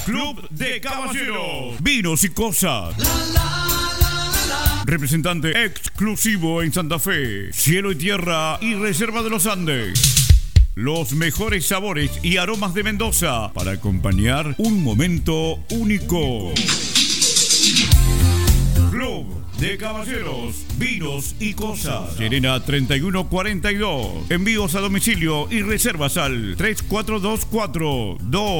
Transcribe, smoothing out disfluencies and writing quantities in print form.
Club de Caballeros. Vinos y cosas. Representante exclusivo en Santa Fe. Cielo y Tierra y Reserva de los Andes. Los mejores sabores y aromas de Mendoza para acompañar un momento único. Club de Caballeros, Vinos y Cosas. Llerena 3142. Envíos a domicilio y reservas al 3424 2